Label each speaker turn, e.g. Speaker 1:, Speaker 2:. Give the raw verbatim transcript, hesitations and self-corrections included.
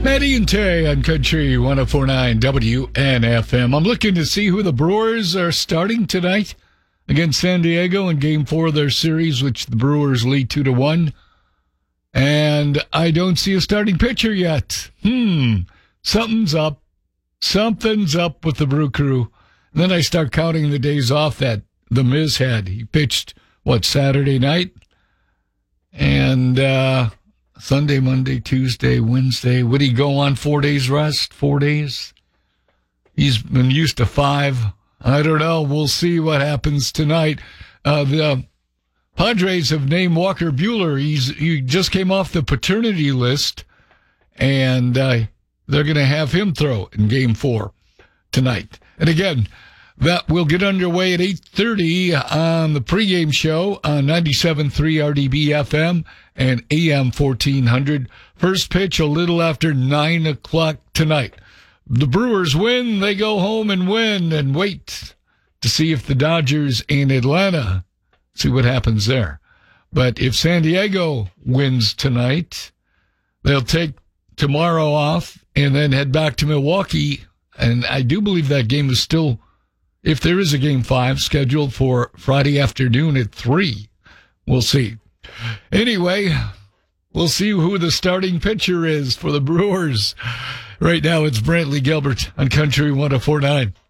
Speaker 1: Maddie and Terry on Country one oh four point nine W N F M. I'm looking to see who the Brewers are starting tonight against San Diego in Game Four of their series, which the Brewers lead two to one. And I don't see a starting pitcher yet. Hmm, something's up. Something's up with the Brew Crew. And then I start counting the days off that the Miz had. He pitched, what, Saturday night? And uh, Sunday, Monday, Tuesday, Wednesday. Would he go on four days rest? Four days? He's been used to five. I don't know. We'll see what happens tonight. Uh, the Padres have named Walker Buehler. He's he just came off the paternity list, and uh, they're going to have him throw in Game Four tonight. And again, that will get underway at eight thirty on the pregame show on ninety-seven point three R D B F M and A M fourteen hundred. First pitch a little after nine o'clock tonight. The Brewers win, they go home and win and wait to see if the Dodgers in Atlanta, see what happens there. But if San Diego wins tonight, they'll take tomorrow off and then head back to Milwaukee. And I do believe that game is still, if there is a game five, scheduled for Friday afternoon at three. We'll see. Anyway, we'll see who the starting pitcher is for the Brewers. Right now, it's Brantley Gilbert on Country one oh four point nine.